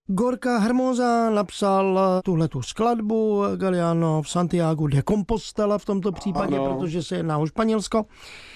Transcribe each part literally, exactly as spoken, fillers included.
Gorka Hermosa napsal tuhletu skladbu Galiano v Santiago de Compostela v tomto případě, ano. Protože se jedná o Španělsko.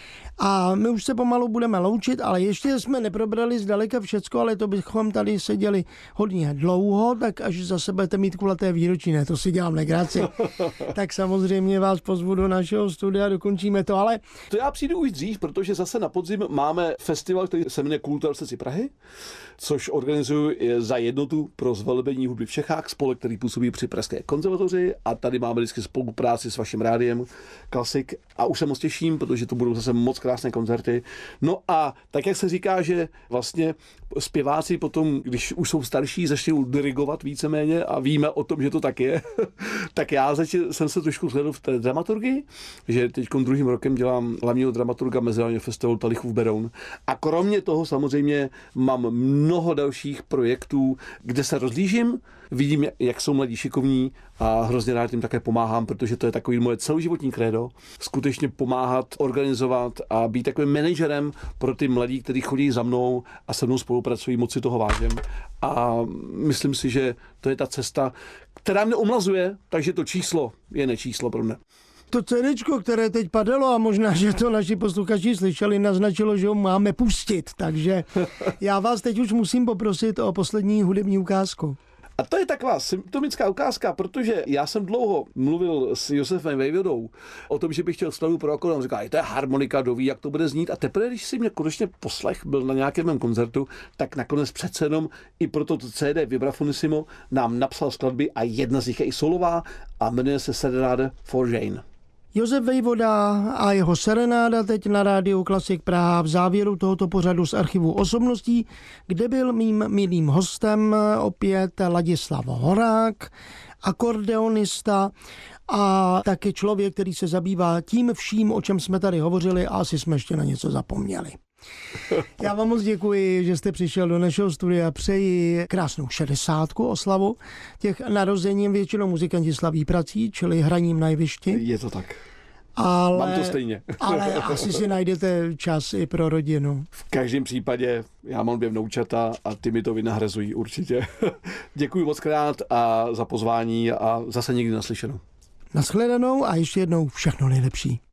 A my už se pomalu budeme loučit, ale ještě jsme neprobrali zdaleka všecko, ale to bychom tady seděli hodně dlouho, tak až zase budete mít kulaté výročí, ne, to si dělám legraci. Tak samozřejmě vás pozvu do našeho studia, dokončíme to, ale... To já přijdu už dřív, protože zase na podzim máme festival, který se jmenuje Kultura v srdci Prahy, což organizuju za Jednotu pro zvelebení hudby v Čechách, spolek, který působí při Pražské konzervatoři, a tady máme vždycky spolupráci s vaším rádiem Klasik a už se moc těším, protože to budou zase moc krásné koncerty. No a tak, jak se říká, že vlastně zpěváci potom, když už jsou starší, začnou dirigovat víceméně a víme o tom, že to tak je, tak já začal, jsem se trošku zhledl v té dramaturgii, že teď druhým rokem dělám hlavního dramaturga Mezinárodního festivalu Talichův Beroun. A kromě toho samozřejmě mám mnoho dalších projektů, kde se rozlížím, vidím, jak jsou mladí šikovní a hrozně rád jim také pomáhám, protože to je takový moje celoživotní krédo. Skutečně pomáhat, organizovat a být takovým manažerem pro ty mladí, kteří chodí za mnou a se mnou spolupracují, moc si toho vážím. A myslím si, že to je ta cesta, která mě omlazuje, takže to číslo je nečíslo pro mě. To CDčko, které teď padalo, a možná, že to naši posluchači slyšeli, naznačilo, že ho máme pustit, takže já vás teď už musím poprosit o poslední hudební ukázku. A to je taková symptomická ukázka, protože já jsem dlouho mluvil s Josefem Vejvodou o tom, že bych chtěl skladbu pro akordeon. On říká, je to je harmonika, doví, jak to bude znít. A teprve, když si mě konečně poslech, byl na nějakém mém koncertu, tak nakonec přece jenom i pro to C D Vibrafonissimo nám napsal skladby a jedna z nich je i solová a jmenuje se Serenade for Jane. Josef Vejvoda a jeho serenáda teď na rádiu Klasik Praha v závěru tohoto pořadu z archivu osobností, kde byl mým milým hostem opět Ladislav Horák, akordeonista a taky člověk, který se zabývá tím vším, o čem jsme tady hovořili, a asi jsme ještě na něco zapomněli. Já vám moc děkuji, že jste přišel do našeho studia. Přeji krásnou šedesátku oslavu těch narozenin. Většinou muzikanti slaví prací, čili hraním na jevišti. Je to tak. Ale, mám to stejně. Ale asi si najdete čas i pro rodinu. V každém případě já mám dvě vnoučata a ty mi to vynahrazují určitě. Děkuji moc krát a za pozvání a zase někdy naslyšenou. Nashledanou a ještě jednou všechno nejlepší.